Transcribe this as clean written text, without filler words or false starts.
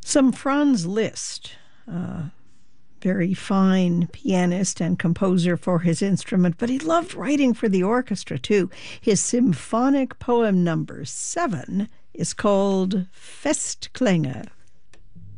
Some Franz Liszt, very fine pianist and composer for his instrument, but he loved writing for the orchestra too. His symphonic poem number 7 is called Festklänge.